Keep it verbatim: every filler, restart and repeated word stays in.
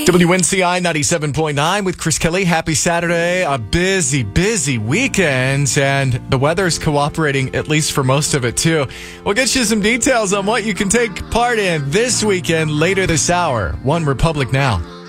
W N C I ninety-seven point nine with Chris Kelly. Happy Saturday. A busy, busy weekend, and the weather's cooperating, at least for most of it, too. We'll get you some details on what you can take part in this weekend later this hour. One Republic Now.